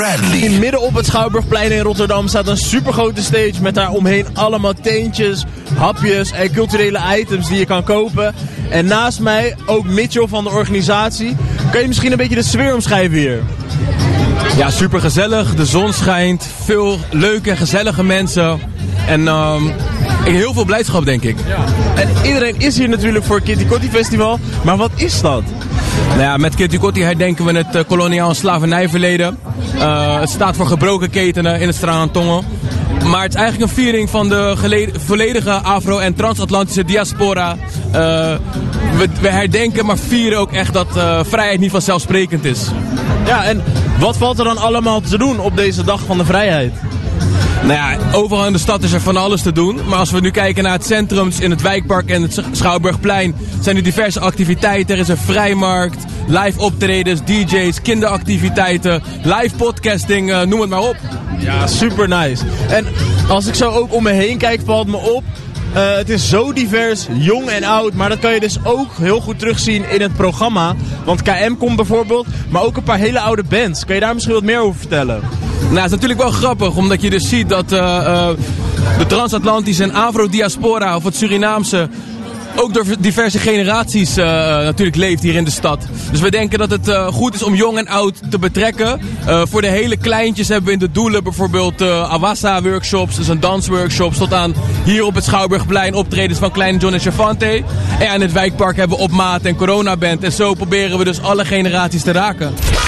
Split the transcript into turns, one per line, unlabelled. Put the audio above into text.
In midden op het Schouwburgplein in Rotterdam staat een supergrote stage met daar omheen allemaal teentjes, hapjes en culturele items die je kan kopen. En naast mij ook Mitchell van de organisatie. Kan je misschien een beetje de sfeer omschrijven hier?
Ja, super gezellig. De zon schijnt. Veel leuke, gezellige mensen. En heel veel blijdschap, denk ik.
Ja. En iedereen is hier natuurlijk voor het Kitty Kotti Festival. Maar wat is dat?
Nou ja, met Kitty Kotti herdenken we het koloniaal slavernijverleden. Het staat voor gebroken ketenen in het Straat-Tongen. Maar het is eigenlijk een viering van de volledige Afro- en Transatlantische diaspora. We herdenken, maar vieren ook echt dat vrijheid niet vanzelfsprekend is.
Ja, en wat valt er dan allemaal te doen op deze dag van de vrijheid?
Nou ja, overal in de stad is er van alles te doen. Maar als we nu kijken naar het centrum, dus in het Wijkpark en het Schouwburgplein, zijn er diverse activiteiten. Er is een vrijmarkt, live optredens, DJ's, kinderactiviteiten, live podcasting, noem het maar op.
Ja, super nice. En als ik zo ook om me heen kijk, valt me op. Het is zo divers, jong en oud, maar dat kan je dus ook heel goed terugzien in het programma. Want KM komt bijvoorbeeld, maar ook een paar hele oude bands. Kan je daar misschien wat meer over vertellen?
Nou, het is natuurlijk wel grappig, omdat je dus ziet dat de transatlantische en Afro-diaspora, of het Surinaamse, ook door diverse generaties natuurlijk leeft hier in de stad. Dus we denken dat het goed is om jong en oud te betrekken. Voor de hele kleintjes hebben we in de doelen bijvoorbeeld Awassa-workshops, dus een dansworkshops, tot aan hier op het Schouwburgplein optredens van Kleine John en Chavante. En in het Wijkpark hebben we Op Maat en Corona Band. En zo proberen we dus alle generaties te raken.